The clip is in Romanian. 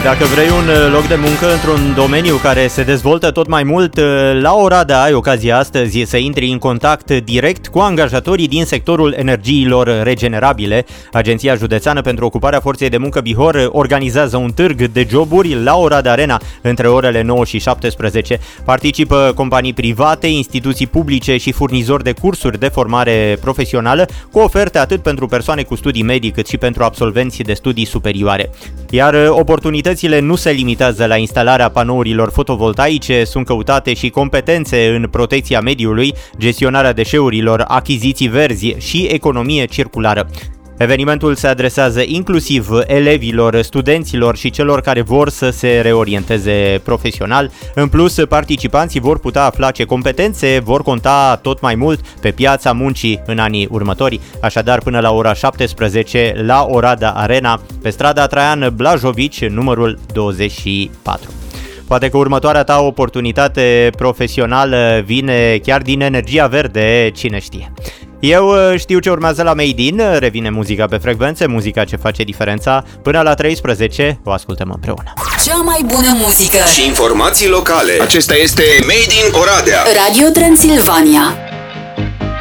Dacă vrei un loc de muncă într-un domeniu care se dezvoltă tot mai mult, la Oradea ai ocazia astăzi să intri în contact direct cu angajatorii din sectorul energiilor regenerabile. Agenția Județeană pentru Ocuparea Forței de Muncă Bihor organizează un târg de joburi la Oradea Arena între orele 9 și 17. Participă companii private, instituții publice și furnizori de cursuri de formare profesională cu oferte atât pentru persoane cu studii medii cât și pentru absolvenți de studii superioare. Iar oportunitățile nu se limitează la instalarea panourilor fotovoltaice, sunt căutate și competențe în protecția mediului, gestionarea deșeurilor, achiziții verzi și economie circulară. Evenimentul se adresează inclusiv elevilor, studenților și celor care vor să se reorienteze profesional. În plus, participanții vor putea afla ce competențe vor conta tot mai mult pe piața muncii în anii următori. Așadar, până la ora 17 la Oradea Arena, pe strada Traian Blajovici, numărul 24. Poate că următoarea ta oportunitate profesională vine chiar din energia verde, cine știe. Eu știu ce urmează la Made In, revine muzica pe frecvențe, muzica ce face diferența. Până la 13, o ascultăm împreună. Cea mai bună muzică și informații locale. Acesta este Made In Oradea. Radio Transilvania.